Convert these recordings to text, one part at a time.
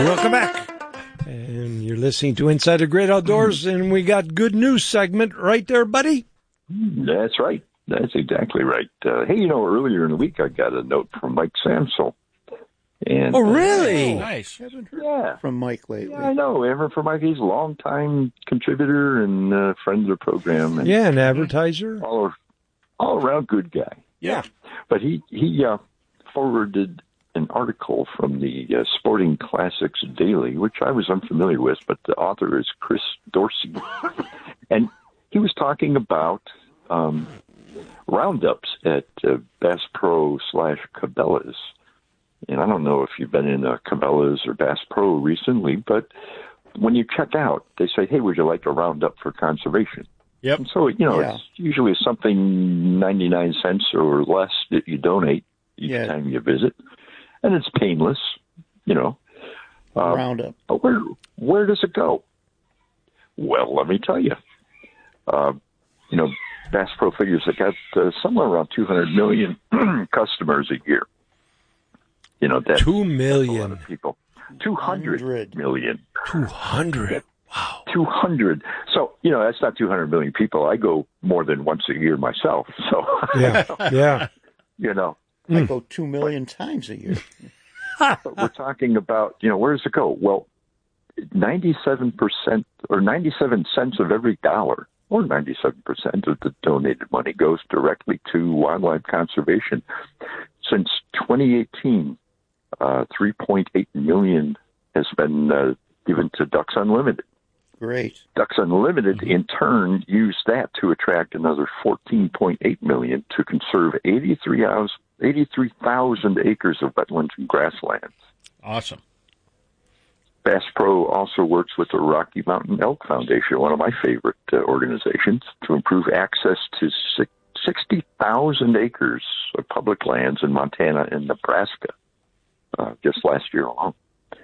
Welcome back. And you're listening to Inside the Great Outdoors, and we got good news segment right there, buddy. That's right. That's exactly right. Hey, earlier in the week I got a note from Mike Samsel. And, really? Nice. Haven't heard yeah. from Mike lately. Yeah, I know. Ever from Mike. He's a longtime contributor and friend of the program. And an advertiser. All around good guy. Yeah. But he forwarded an article from the Sporting Classics Daily, which I was unfamiliar with, but the author is Chris Dorsey. And he was talking about roundups at Bass Pro / Cabela's. And I don't know if you've been in a Cabela's or Bass Pro recently, but when you check out, they say, hey, would you like a roundup for conservation? Yep. And so, it's usually something 99 cents or less that you donate each time you visit. And it's painless, Roundup. But where does it go? Well, let me tell you. Bass Pro figures they got somewhere around 200 million customers a year. That's 2 million. a lot of people. 200 million. 200. Wow. 200. So, that's not 200 million people. I go more than once a year myself. So, yeah. I go 2 million times a year. But we're talking about, where does it go? Well, 97% or 97 cents of every dollar, or 97% of the donated money goes directly to wildlife conservation. Since 2018, 3.8 million has been given to Ducks Unlimited. Great. Ducks Unlimited, in turn, used that to attract another 14.8 million to conserve 83,000 acres of wetlands and grasslands. Awesome. Bass Pro also works with the Rocky Mountain Elk Foundation, one of my favorite organizations, to improve access to 60,000 acres of public lands in Montana and Nebraska, just last year alone.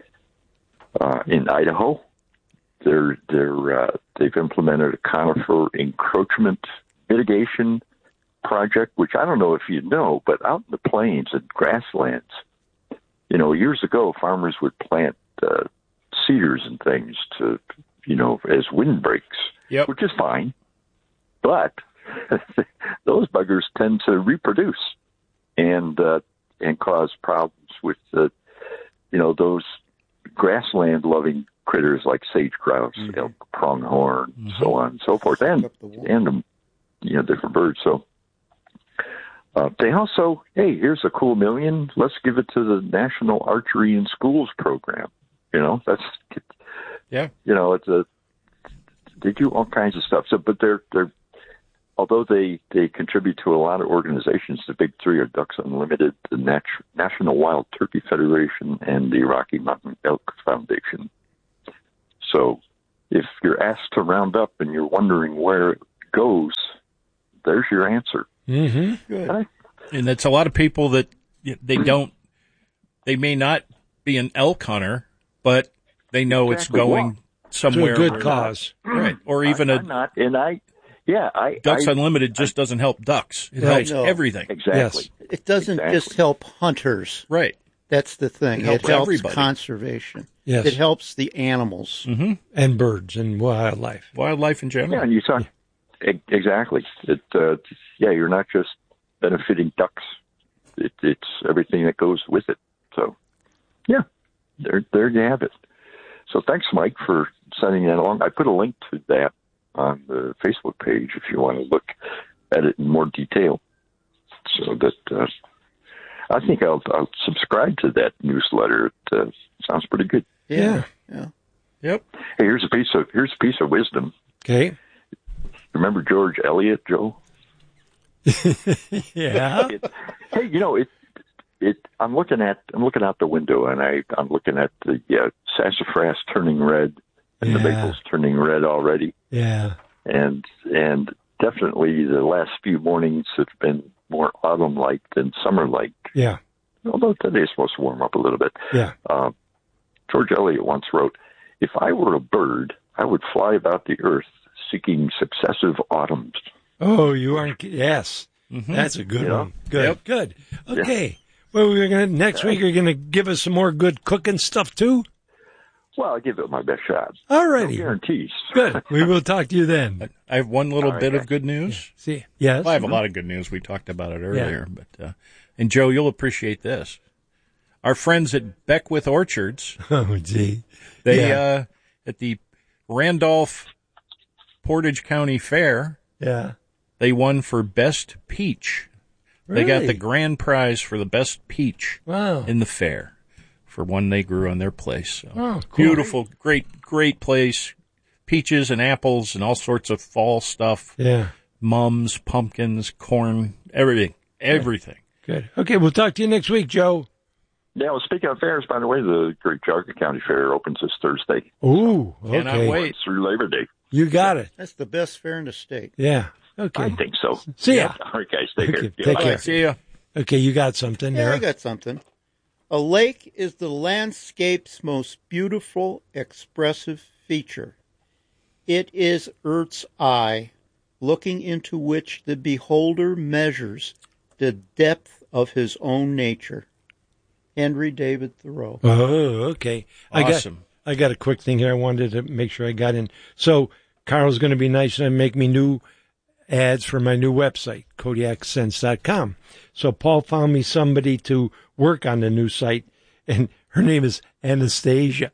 In Idaho, they've implemented a conifer encroachment mitigation project, which I don't know if you know, but out in the plains and grasslands, years ago, farmers would plant cedars and things to, as windbreaks, which is fine. But those buggers tend to reproduce and cause problems with those grassland-loving critters like sage grouse, elk, pronghorn, so on and so forth, and different birds. So they also, hey, here's a cool million. Let's give it to the National Archery in Schools program. They do all kinds of stuff. So, but they're although they contribute to a lot of organizations, the big three are Ducks Unlimited, the National Wild Turkey Federation, and the Rocky Mountain Elk Foundation. So if you're asked to round up and you're wondering where it goes, there's your answer. Mm-hmm. Good. Right? And that's a lot of people that they may not be an elk hunter, but they know it's going somewhere. To a good cause. Right. Or even Ducks Unlimited just doesn't help ducks. It helps everything. Exactly. Yes. It doesn't just help hunters. Right. That's the thing. It helps everybody. Conservation. Yes. It helps the animals. Mm-hmm. And birds and wildlife. Wildlife in general. Yeah, and you talk exactly. You're not just benefiting ducks. It's everything that goes with it. So, yeah, there you have it. So thanks, Mike, for sending that along. I put a link to that on the Facebook page if you want to look at it in more detail. So that I think I'll subscribe to that newsletter. It sounds pretty good. Yeah. Yep. Hey, here's a piece of wisdom. Okay. Remember George Eliot, Joe? Yeah. I'm looking out the window and I'm looking at the sassafras turning red and the maples turning red already. Yeah. And definitely the last few mornings have been more autumn-like than summer-like. Yeah. Although today's supposed to warm up a little bit. Yeah. George Eliot once wrote, "If I were a bird, I would fly about the earth seeking successive autumns." Oh, you aren't. Yes. Mm-hmm. That's a good one. Good. Yep. Good. Okay. Yeah. Well, next week you're going to give us some more good cooking stuff too. Well, I'll give it my best shot. All No righty. guarantees. Good. We will talk to you then. I have one little All right, bit of guys. good news. See, yes. Well, I have a lot of good news. We talked about it earlier, but and Joe, you'll appreciate this. Our friends at Beckwith Orchards, Oh, gee. they Yeah. at the Randolph Portage County Fair, Yeah. they won for best peach. Really? They got the grand prize for the best peach Wow. in the fair for one they grew on their place. So Oh, cool. beautiful, great place. Peaches and apples and all sorts of fall stuff. Yeah. Mums, pumpkins, corn, everything. Good. Okay, we'll talk to you next week, Joe. Yeah, well, speaking of fairs, by the way, the Great Geauga County Fair opens this Thursday Ooh, okay. Cannot wait. through Labor Day. You got it. That's the best fair in the state. Yeah. I Okay. think so. See ya. All right, guys, take Okay, care. take Bye. care. See ya. Okay, you got something Yeah, there. I got something. A lake is the landscape's most beautiful, expressive feature. It is Earth's eye, looking into which the beholder measures the depth of his own nature. Henry David Thoreau. Oh, okay. Awesome. I got a quick thing here I wanted to make sure I got in. So Carl's going to be nice and make me new ads for my new website, KodiakSense.com. So Paul found me somebody to work on the new site, and her name is Anastasia.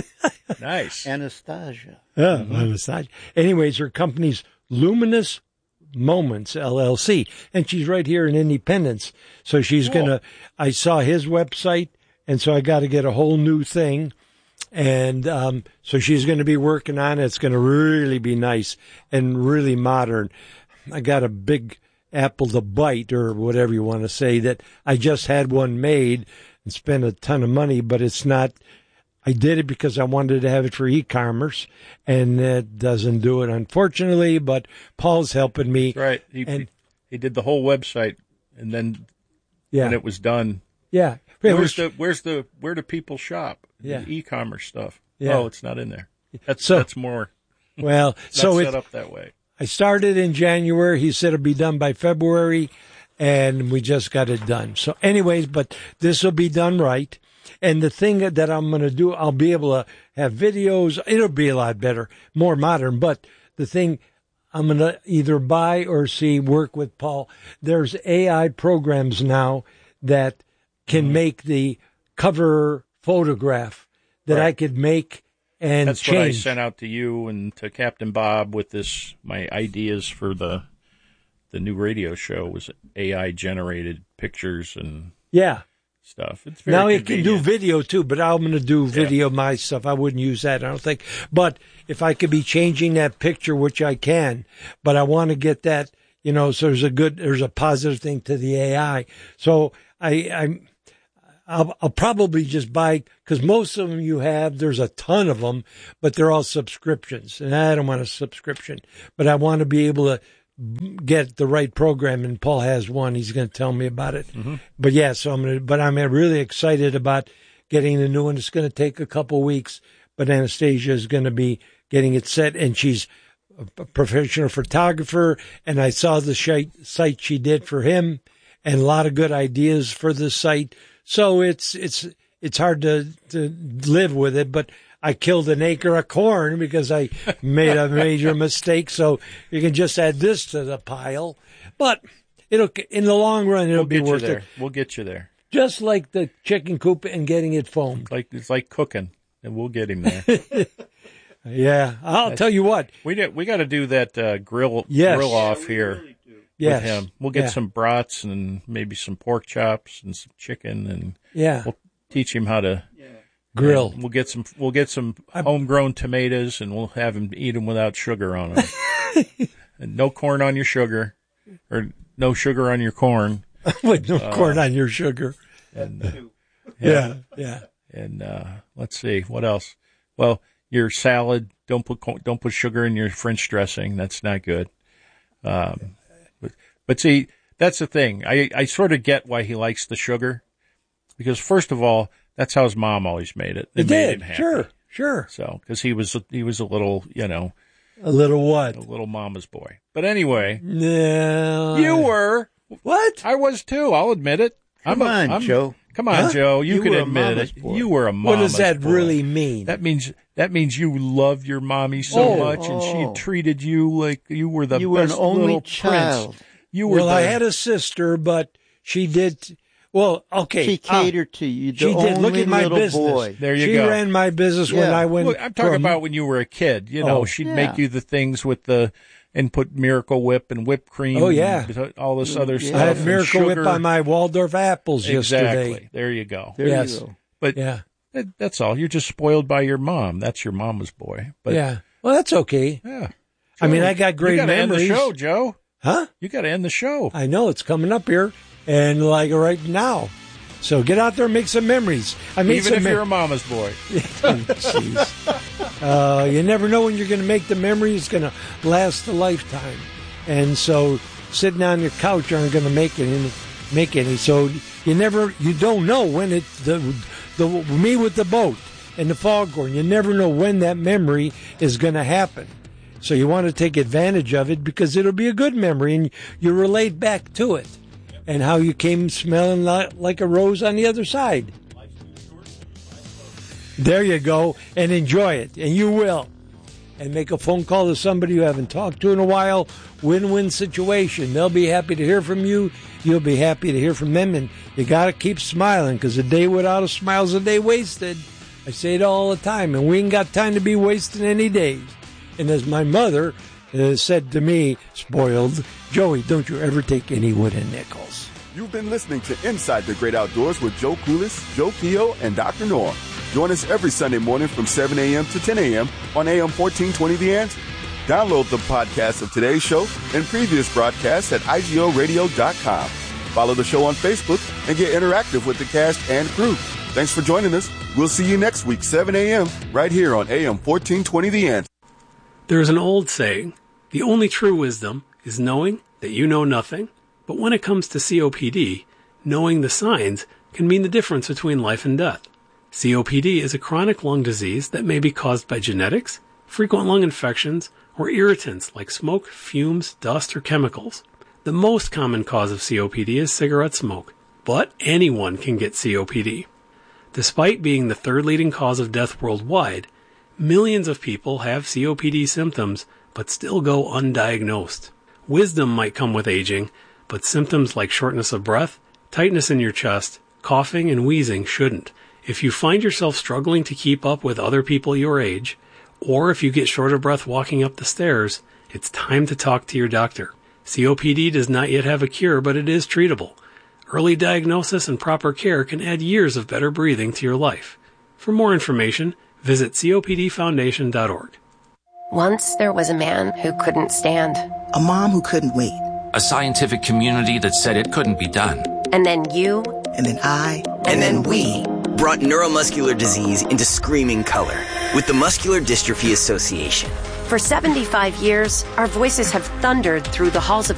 Nice. Anastasia. Anastasia. Anyways, her company's Luminous Moments LLC, and she's right here in Independence. So she's gonna. I saw his website, and so I got to get a whole new thing, and so she's going to be working on it. It's going to really be nice and really modern. I got a big apple to bite, or whatever you want to say. That I just had one made and spent a ton of money, but it's not. I did it because I wanted to have it for e-commerce, and it doesn't do it, unfortunately, but Paul's helping me. Right. He did the whole website, and then when it was done, Yeah. It was- where do people shop? Yeah. The e-commerce stuff. Yeah. Oh, it's not in there. That's So- that's more well, it's so not it, set up that way. I started in January. He said it'll be done by February, and we just got it done. So anyways, but this will be done right. And the thing that I'm going to do, I'll be able to have videos. It'll be a lot better, more modern. But the thing I'm going to either buy or see, work with Paul. There's AI programs now that can make the cover photograph that Right. I could make and That's what I change. sent out to you and to Captain Bob with my ideas for the new radio show was AI generated pictures and Yeah. stuff. It's very Now it can do convenient. video too, but I'm going to do video my stuff. I wouldn't use that, I don't think. But if I could be changing that picture, which I can, but I want to get that, so there's a positive thing to the AI. So I'll probably just buy, because most of them there's a ton of them, but they're all subscriptions, and I don't want a subscription, but I want to be able to get the right program, and Paul has one. He's going to tell me about it. Mm-hmm. But yeah, so I'm really excited about getting the new one. It's going to take a couple weeks, but Anastasia is going to be getting it set, and she's a professional photographer, and I saw the site she did for him, and a lot of good ideas for the site. So it's hard to live with it, but I killed an acre of corn because I made a major mistake. So you can just add this to the pile, but in the long run, it'll be worth it. We'll get you there. Just like the chicken coop and getting it foamed. It's like cooking, and we'll get him there. Yeah, I'll tell you what. We got to do that grill off here Yes. with him. We'll get some brats and maybe some pork chops and some chicken, and we'll teach him how to grill. We'll get some homegrown tomatoes, and we'll have him eat them without sugar on them. And no corn on your sugar, or no sugar on your corn. With no corn on your sugar. And, Yeah. And let's see what else. Well, your salad, don't put sugar in your French dressing. That's not good. But see, that's the thing. I sort of get why he likes the sugar, because first of all, that's how his mom always made it. It made him happy. Sure. So, because he was a little, A little what? a little mama's boy. But anyway, No. you were. What? I was too. I'll admit it. Come on, Joe. Come on, Joe. You can were a admit mama's it. boy. You were a mama's What does that boy. really mean? That means you loved your mommy so much, and she treated you like you were the You were best an only little child. prince. You were. Well, I had a sister, but she did. Well, okay. She catered to you. The She did. Look only at my little business. boy. There you she go. ran my business when Yeah. I went. Well, I'm talking from- about when you were a kid. You know, Oh. she'd Yeah. make you the things with and put Miracle Whip and whipped cream. Oh, yeah. and all this other Yeah. stuff. I had and Miracle Whip sugar. on my Waldorf apples Exactly. yesterday. There you go. There Yes. you go. But Yeah, that's all. You're just spoiled by your mom. That's your mama's boy. But yeah. Well, that's okay. yeah. I mean, I got great you gotta memories. end the show, Joe. Huh? You got to end the show. I know it's coming up here, and like right now. So get out there and make some memories. I made Even some if you're a mama's boy. Jeez. You never know when you're going to make the memory. It's going to last a lifetime. And so sitting on your couch aren't going to make any. So you don't know when me with the boat and the foghorn, you never know when that memory is going to happen. So you want to take advantage of it because it'll be a good memory and you relate back to it and how you came smelling like a rose on the other side. There you go, and enjoy it, and you will. And make a phone call to somebody you haven't talked to in a while. Win-win situation. They'll be happy to hear from you. You'll be happy to hear from them, and you got to keep smiling because a day without a smile is a day wasted. I say it all the time, and we ain't got time to be wasting any days. And as my mother said to me, spoiled, Joey, don't you ever take any wooden nickels. You've been listening to Inside the Great Outdoors with Joe Kulis, Joe Keogh, and Dr. Norm. Join us every Sunday morning from 7 a.m. to 10 a.m. on AM 1420 The Answer. Download the podcast of today's show and previous broadcasts at IGOradio.com. Follow the show on Facebook and get interactive with the cast and crew. Thanks for joining us. We'll see you next week, 7 a.m., right here on AM 1420 The Answer. There is an old saying, the only true wisdom is knowing that you know nothing. But when it comes to COPD, knowing the signs can mean the difference between life and death. COPD is a chronic lung disease that may be caused by genetics, frequent lung infections, or irritants like smoke, fumes, dust, or chemicals. The most common cause of COPD is cigarette smoke, but anyone can get COPD. Despite being the third leading cause of death worldwide, millions of people have COPD symptoms but still go undiagnosed. Wisdom might come with aging, but symptoms like shortness of breath, tightness in your chest, coughing, and wheezing shouldn't. If you find yourself struggling to keep up with other people your age, or if you get short of breath walking up the stairs, it's time to talk to your doctor. COPD does not yet have a cure, but it is treatable. Early diagnosis and proper care can add years of better breathing to your life. For more information, visit copdfoundation.org. Once there was a man who couldn't stand. A mom who couldn't wait. A scientific community that said it couldn't be done. And then you. And then I. And then we brought neuromuscular disease into screaming color with the Muscular Dystrophy Association. For 75 years, our voices have thundered through the halls of